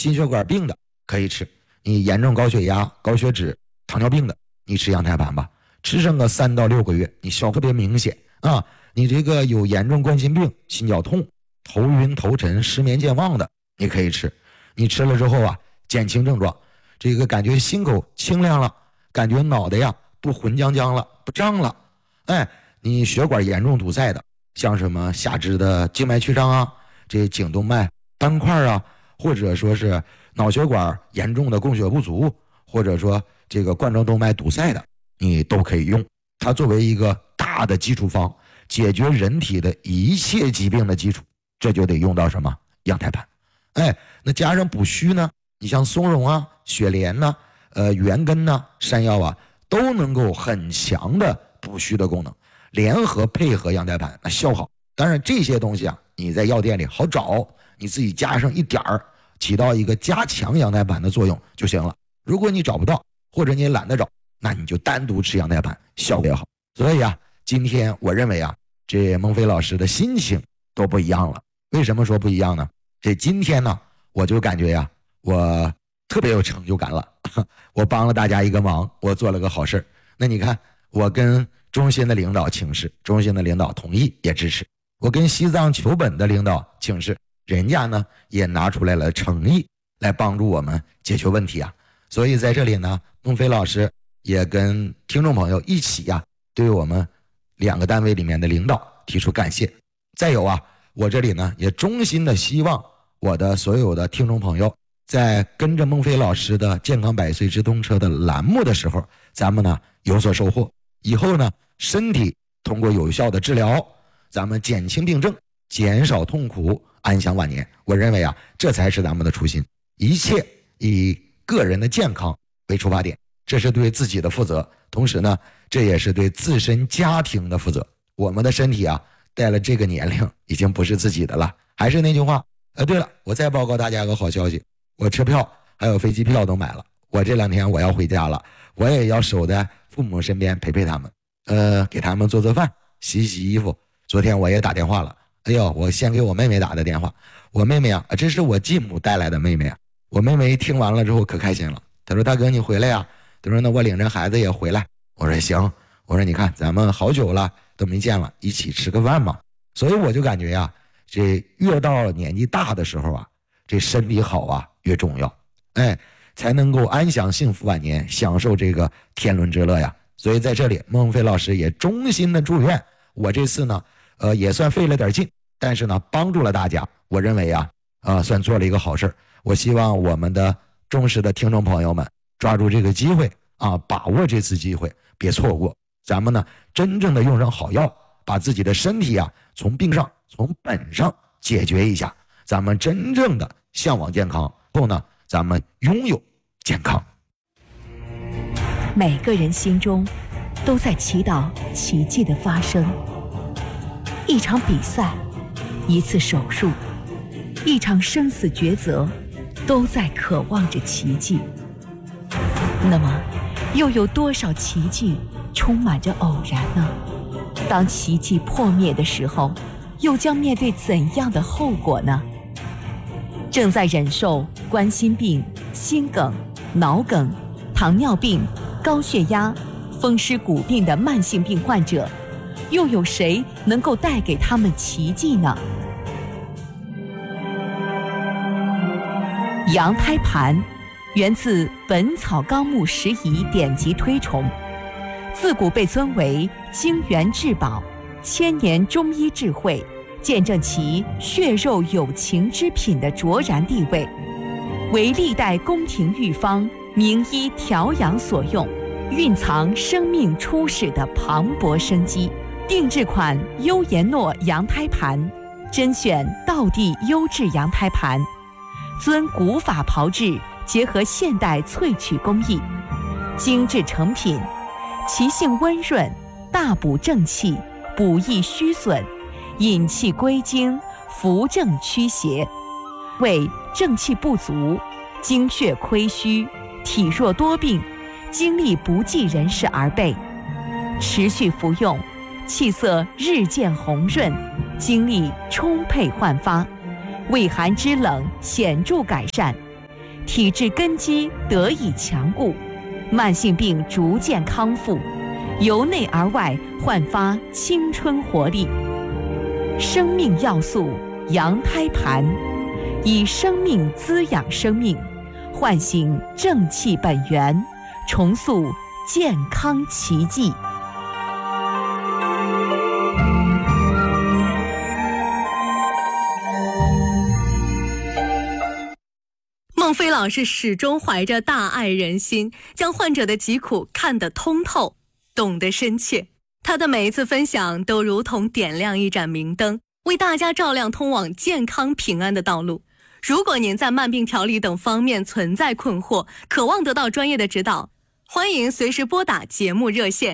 心血管病的可以吃，你严重高血压、高血脂、糖尿病的，你吃羊胎盘吧，吃上个3到6个月，你效果特别明显啊。你这个有严重冠心病、心绞痛、头晕头沉、失眠健忘的，你可以吃。你吃了之后啊，减轻症状，这个感觉心口清亮了，感觉脑袋呀不浑浆浆了，不胀了。哎，你血管严重堵塞的，像什么下肢的静脉曲张啊，这颈动脉斑块啊，或者说是脑血管严重的供血不足，或者说这个冠状动脉堵塞的，你都可以用。它作为一个大的基础方，解决人体的一切疾病的基础，这就得用到什么？羊胎盘。哎，那加上补虚呢，你像松茸啊、雪莲呐、元根呐、山药啊，都能够很强的补虚的功能，联合配合羊胎盘，那效好。当然这些东西啊，你在药店里好找，你自己加上一点儿，起到一个加强羊胎盘的作用就行了。如果你找不到，或者你懒得找，那你就单独吃羊胎盘，效果也好。所以啊，今天我认为啊，这孟非老师的心情都不一样了。为什么说不一样呢？这今天呢，我就感觉呀，我特别有成就感了。我帮了大家一个忙，我做了个好事。那你看，我跟中心的领导请示，中心的领导同意也支持。我跟西藏求本的领导请示，人家呢也拿出来了诚意来帮助我们解决问题啊。所以在这里呢，孟非老师也跟听众朋友一起呀，对我们2个单位里面的领导提出感谢。再有啊，我这里呢也衷心的希望我的所有的听众朋友，在跟着孟非老师的健康百岁直通车的栏目的时候，咱们呢有所收获。以后呢，身体通过有效的治疗，咱们减轻病症，减少痛苦，安享晚年。我认为啊，这才是咱们的初心。一切以个人的健康为出发点，这是对自己的负责，同时呢，这也是对自身家庭的负责。我们的身体啊，带了这个年龄已经不是自己的了。还是那句话，对了，我再报告大家个好消息，我车票还有飞机票都买了。我这2天我要回家了，我也要守在父母身边陪陪他们，给他们做做饭，洗洗衣服。昨天我也打电话了，哎呦，我先给我妹妹打的电话。我妹妹啊，这是我继母带来的妹妹啊。我妹妹一听完了之后可开心了，她说大哥你回来呀？她说那我领着孩子也回来。我说行，我说你看咱们好久了都没见了，一起吃个饭嘛。所以我就感觉呀，这越到年纪大的时候啊，这身体好啊越重要，哎，才能够安享幸福晚年，享受这个天伦之乐呀。所以在这里，孟非老师也衷心的祝愿我这次呢，也算费了点劲，但是呢，帮助了大家。我认为呀，算做了一个好事。我希望我们的忠实的听众朋友们抓住这个机会啊，把握这次机会，别错过。咱们呢，真正的用上好药，把自己的身体啊，从病上、从本上解决一下，咱们真正的向往健康后呢，咱们拥有健康。 每个人心中都在祈祷奇迹的发生。一场比赛，一次手术，一场生死抉择，都在渴望着奇迹。那么，又有多少奇迹充满着偶然呢？当奇迹破灭的时候，又将面对怎样的后果呢？正在忍受冠心病、心梗、脑梗、糖尿病、高血压、风湿骨病的慢性病患者，又有谁能够带给他们奇迹呢？羊胎盘源自《本草纲目拾遗》典籍推崇，自古被尊为精元至宝，千年中医智慧，见证其血肉有情之品的卓然地位，为历代宫廷御方、名医调养所用，蕴藏生命初始的磅礴生机。定制款优颜诺羊胎盘，甄选道地优质羊胎盘，遵古法炮制，结合现代萃取工艺，精致成品，其性温润，大补正气，补益虚损，引气归经，扶正驱邪，为正气不足、精血亏虚、体弱多病、精力不济人士而备。持续服用，气色日渐红润，精力充沛焕发，畏寒肢冷显著改善， 体质根基得以强固，慢性病逐渐康复，由内而外焕发青春活力。生命要素羊胎盘，以生命滋养生命，唤醒正气本源，重塑健康奇迹。 孟非老师始终怀着大爱人心，将患者的疾苦看得通透，懂得深切。他的每一次分享都如同点亮一盏明灯，为大家照亮通往健康平安的道路。如果您在慢病调理等方面存在困惑，渴望得到专业的指导，欢迎随时拨打节目热线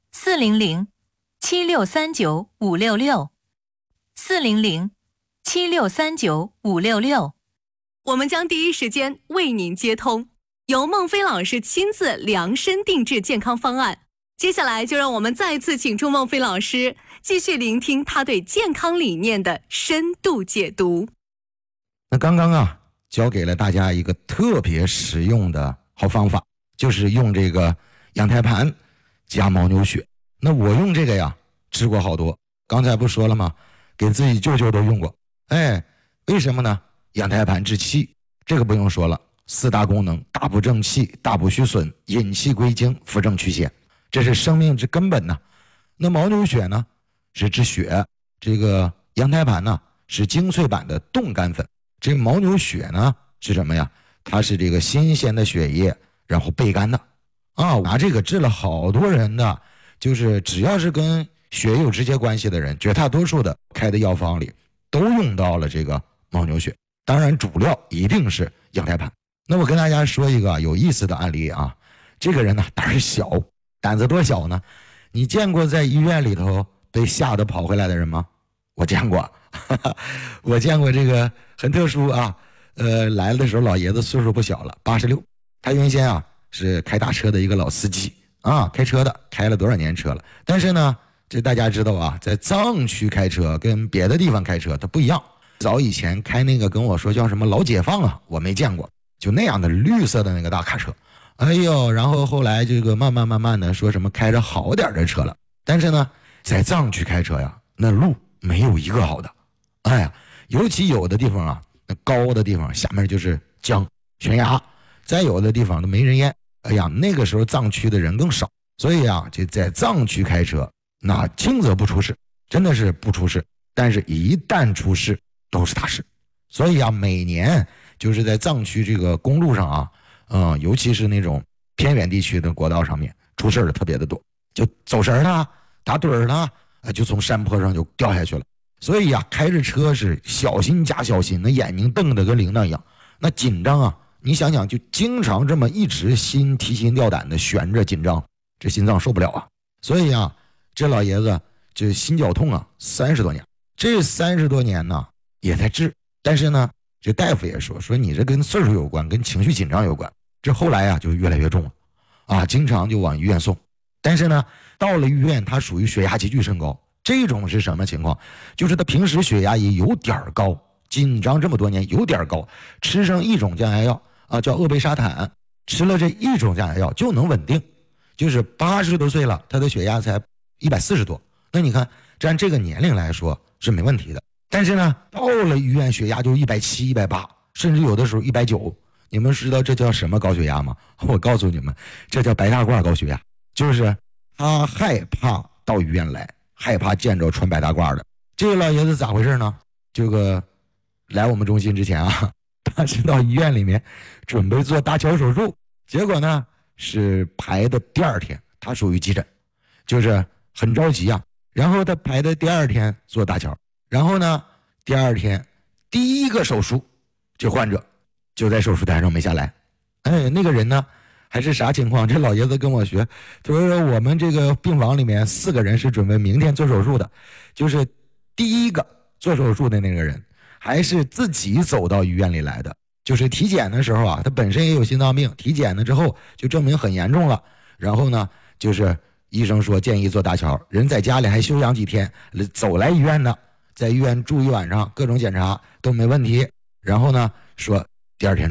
400-7639-566，400-7639-566， 我们将第一时间为您接通，由孟非老师亲自量身定制健康方案。接下来就让我们再次请出孟非老师，继续聆听他对健康理念的深度解读。 那刚刚教给了大家一个特别实用的好方法，就是用这个羊胎盘加牦牛血。那我用这个治过好多，刚才不说了吗？给自己舅舅都用过。为什么呢？羊胎盘治气，这个不用说了，4大功能：大补正气，大补虚损，引气归经，扶正祛邪，这是生命之根本呐。那牦牛血呢是治血，这个羊胎盘呢是精粹版的冻干粉。这个牦牛血呢是什么呀？它是这个新鲜的血液然后焙干的拿这个治了好多人的，就是只要是跟血有直接关系的人，绝大多数的开的药方里都用到了这个牦牛血。当然主料一定是羊胎盘。那我跟大家说一个有意思的案例这个人呢胆儿小，胆子多小呢？你见过在医院里头被吓得跑回来的人吗？我见过我见过，这个很特殊来的时候老爷子岁数不小了，86，他原先是开大车的一个老司机开车的，开了多少年车了。但是呢这大家知道在藏区开车跟别的地方开车它不一样。早以前开那个跟我说叫什么老解放我没见过，就那样的绿色的那个大卡车。然后后来这个慢慢的说什么开着好点的车了。但是呢在藏区开车那路没有一个好的。尤其有的地方那高的地方下面就是江悬崖，再有的地方都没人烟。那个时候藏区的人更少，所以就在藏区开车那轻则不出事，真的是不出事，但是一旦出事都是大事。所以每年就是在藏区这个公路上尤其是那种偏远地区的国道上面出事的特别的多，就走神了，打盹了就从山坡上就掉下去了。所以开着车是小心加小心，那眼睛瞪得跟铃铛一样，那紧张你想想，就经常这么一直提心吊胆的悬着紧张，这心脏受不了所以这老爷子这心绞痛30多年，这30多年呢也在治。但是呢这大夫也说你这跟岁数有关，跟情绪紧张有关。这后来就越来越重了经常就往医院送。但是呢到了医院他属于血压急剧升高。这种是什么情况？就是他平时血压也有点高，紧张这么多年有点高，吃上一种降压药叫鄂贝沙坦，吃了这一种降压药就能稳定。就是80多岁了他的血压才140多，那你看这按这个年龄来说是没问题的。但是呢到了医院血压就170、180，甚至有的时候190。你们知道这叫什么高血压吗？我告诉你们，这叫白大褂高血压。就是他害怕到医院来，害怕见着穿白大褂的。这个老爷子咋回事呢？这个来我们中心之前他是到医院里面准备做搭桥手术，结果呢是排的第2天，他属于急诊，就是很着急然后他排的第2天做搭桥，然后呢第2天第一个手术，这患者就在手术台上没下来。那个人呢还是啥情况？这老爷子跟我学，他说我们这个病房里面4个人是准备明天做手术的，就是第一个做手术的那个人还是自己走到医院里来的。就是体检的时候他本身也有心脏病，体检了之后就证明很严重了，然后呢就是医生说建议做搭桥，人在家里还休养几天，走来医院的，在医院住1晚上，各种检查都没问题，然后呢说第2天